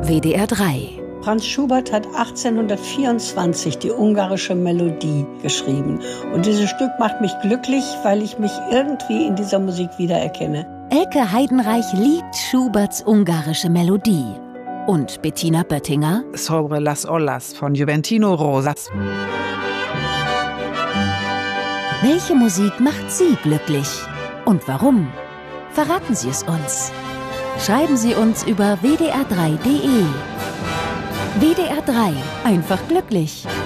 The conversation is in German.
WDR 3. Franz Schubert hat 1824 die ungarische Melodie geschrieben. Und dieses Stück macht mich glücklich, weil ich mich irgendwie in dieser Musik wiedererkenne. Elke Heidenreich liebt Schuberts ungarische Melodie. Und Bettina Böttinger? Sobre las olas von Juventino Rosas. Welche Musik macht Sie glücklich? Und warum? Verraten Sie es uns. Schreiben Sie uns über wdr3.de. WDR 3. Einfach glücklich.